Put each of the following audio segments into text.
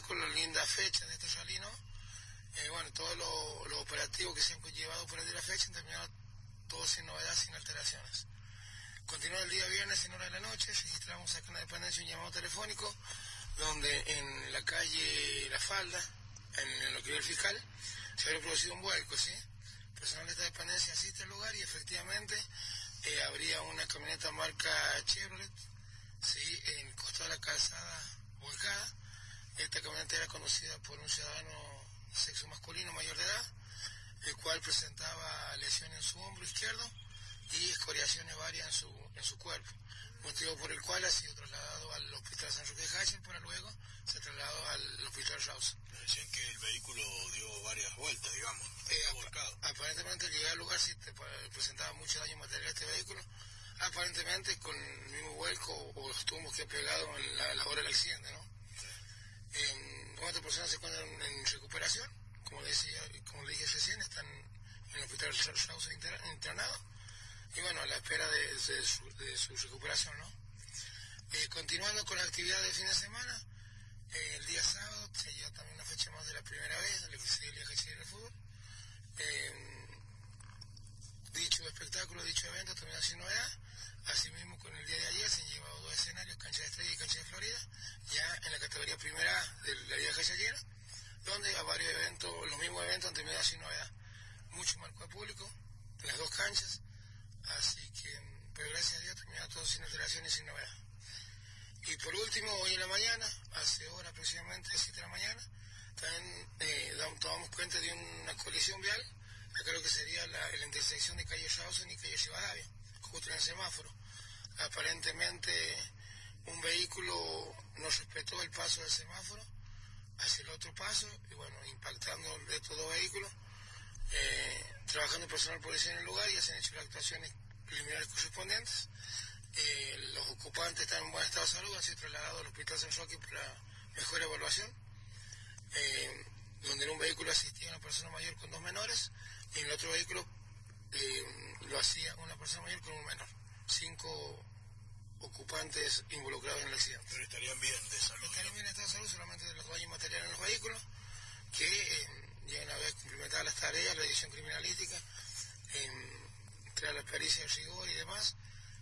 espectáculo, linda fecha de estos salinos. Bueno, todos los operativos que se han llevado por el día de la fecha han terminado todos sin novedad, sin alteraciones. Continuó el día viernes en hora de la noche, registramos acá en la dependencia un llamado telefónico, donde en la calle La Falda, en lo que ve el fiscal, se habría producido un vuelco, ¿sí? Personal de esta dependencia asiste al lugar y efectivamente habría una camioneta marca Chevrolet, ¿sí? En el costado de la calzada volcada. Esta camioneta era conducida por un ciudadano de sexo masculino mayor de edad, el cual presentaba lesiones en su hombro izquierdo y escoriaciones varias en su cuerpo, motivo por el cual ha sido trasladado al hospital San Roque de Hachel para luego ser trasladado al hospital Rawson. Me decían que el vehículo dio varias vueltas, digamos, volcado. Aparentemente al llegar al lugar sí presentaba mucho daño material a este vehículo, aparentemente con el mismo vuelco o los tumbos que ha pegado en la hora del accidente, ¿no? Otras personas se encuentran en recuperación, como le dije recién, están en el hospital Rawson internados, y bueno, a la espera de su recuperación, ¿no? Continuando con la actividad del fin de semana, el día sábado se lleva también una fecha más de la primera vez, el día que de fútbol. Dicho espectáculo, dicho evento terminó sin novedad. Asimismo, con el día de ayer se han llevado 2 escenarios, Cancha de Estrella y Cancha de Florida, ya en la categoría primera A de la Liga Jayalera, donde a varios eventos, los mismos eventos han terminado sin novedad. Mucho marco de público en las 2 canchas, así que, pero gracias a Dios, terminado todo sin alteraciones y sin novedad. Y por último, hoy en la mañana, hace horas aproximadamente, 7 de la mañana, también tomamos cuenta de una colisión vial, que creo que sería la intersección de calle Rawson y calle Rivadavia, justo en el semáforo. Aparentemente un vehículo no respetó el paso del semáforo hacia el otro paso y bueno, impactando de estos 2 vehículos, trabajando personal policial en el lugar, ya se han hecho las actuaciones preliminares correspondientes. Los ocupantes están en buen estado de salud, han sido trasladados al hospital San Roque para mejor evaluación, donde en un vehículo asistía una persona mayor con 2 menores y en el otro vehículo lo hacía una persona mayor con un menor. 5 ocupantes involucrados en el accidente. Pero estarían bien de salud. Estarían bien en estado de salud, solamente de los daños materiales en los vehículos, que ya una vez cumplimentadas las tareas, la edición criminalística, entre la pericia de rigor y demás,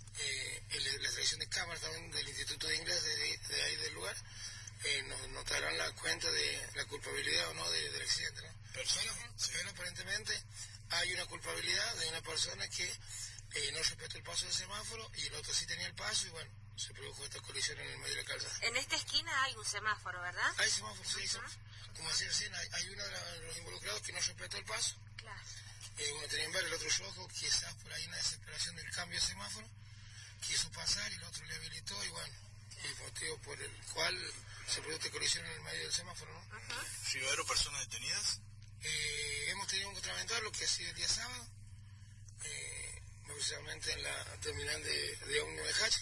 la extracción de cámaras también del Instituto de Inglés de ahí del lugar, nos notarán la cuenta de la culpabilidad o no del accidente, ¿no? Pero aparentemente hay una culpabilidad de una persona que no respetó el paso del semáforo y el otro sí tenía el paso y bueno, se produjo esta colisión en el medio de la calzada. En esta esquina hay un semáforo, ¿verdad? Hay semáforo, sí, como decía recién, hay uno de los involucrados que no respetó el paso. Claro. Uno tenía en ver, el otro rojo, quizás por ahí una desesperación del cambio de semáforo, quiso pasar y el otro le habilitó y bueno, el motivo por el cual se produjo esta colisión en el medio del semáforo, ¿no? ¿Sí hubo personas detenidas? Hemos tenido un contraventor, lo que ha sido el día sábado, precisamente en la terminal de ómnibus de Hachel.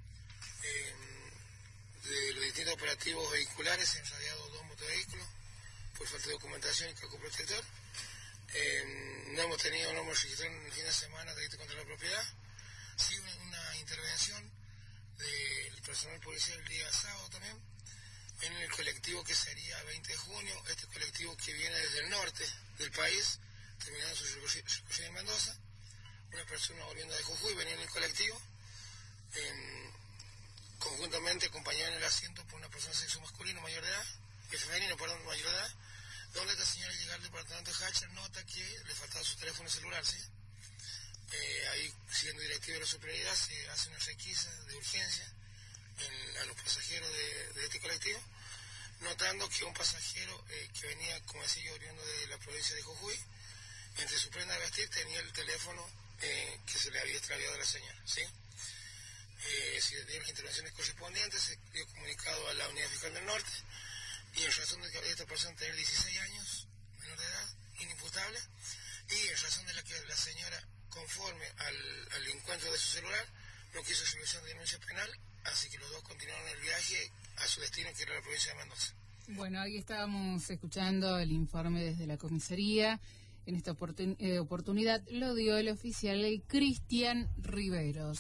De los distintos operativos vehiculares se han radiado 2 motovehículos por falta de documentación y calco protector. No hemos registrado en el fin de semana delito contra la propiedad. Sí, una intervención del personal policial el día sábado también, en el colectivo que sería 20 de junio, este colectivo que viene desde el norte del país, terminando su recorrido en Mendoza. Una persona volviendo de Jujuy venía en el colectivo, conjuntamente acompañada en el asiento por una persona de sexo masculino mayor de edad, femenino, perdón, mayor de edad, donde esta señora al llegar al departamento de Hachel nota que le faltaba su teléfono celular, ¿sí? Ahí, siguiendo directiva de la superioridad, se hace una requisa de urgencia a los pasajeros de este colectivo, notando que un pasajero que venía, como decía yo, oriundo de la provincia de Jujuy, entre su prenda de vestir tenía el teléfono que se le había extraviado a la señora, ¿sí? Se dieron las intervenciones correspondientes, se dio comunicado a la Unidad Fiscal del Norte, y en razón de que esta persona tenía 16 años, menor de edad, inimputable, y en razón de la que la señora, conforme al encuentro de su celular, no quiso solución de denuncia penal, así que los 2 continuaron el viaje a su destino, que era la provincia de Mendoza. Bueno, ahí estábamos escuchando el informe desde la comisaría. En esta oportunidad lo dio el oficial Cristian Riveros.